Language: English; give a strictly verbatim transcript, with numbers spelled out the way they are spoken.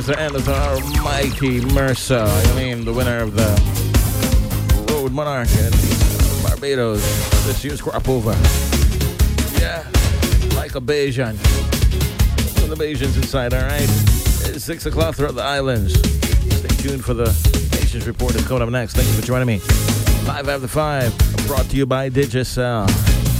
to end with our mighty Mercer. I mean, the winner of the Road Monarch in Barbados this year's crop over. Yeah, like a Bajan. Some of the Bajans inside, alright? It's six o'clock throughout the islands. Stay tuned for the Nations Report that's coming up next. Thank you for joining me. Five after five, brought to you by Digicel.